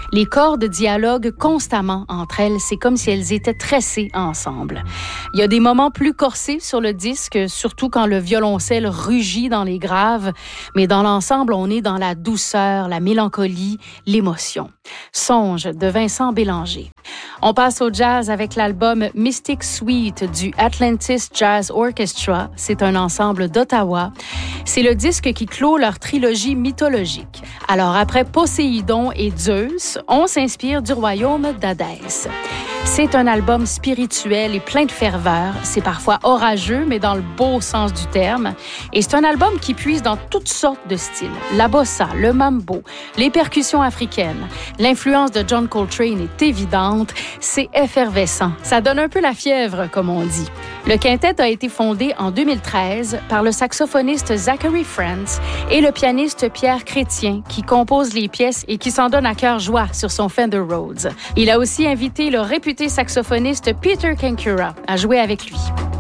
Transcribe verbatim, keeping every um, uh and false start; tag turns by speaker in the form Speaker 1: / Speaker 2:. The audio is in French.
Speaker 1: Les cordes dialoguent constamment entre elles, c'est comme si elles étaient tressées ensemble. Il y a des moments plus corsés sur le disque, surtout quand le violoncelle rugit dans les graves, mais dans l'ensemble, on est dans la douceur, la mélancolie, l'émotion. Songe de Vincent Bélanger. On passe au jazz avec l'album Mystic Suite du Atlantis Jazz Orchestra. C'est un ensemble d'Ottawa. C'est le disque qui clôt leur trilogie mythologique. Alors, après Poséidon et Zeus, on s'inspire du royaume d'Hadès. C'est un album spirituel et plein de ferveur. C'est parfois orageux, mais dans le beau sens du terme. Et c'est un album qui puise dans toutes sortes de styles. La bossa, le mambo, les percussions africaines. L'influence de John Coltrane est évidente. C'est effervescent. Ça donne un peu la fièvre, comme on dit. Le quintet a été fondé en deux mille treize par le saxophoniste Zachary Frantz et le pianiste Pierre Chrétien, qui compose les pièces et qui s'en donne à cœur joie sur son Fender Rhodes. Il a aussi invité le réputé saxophoniste Peter Kankura à jouer avec lui.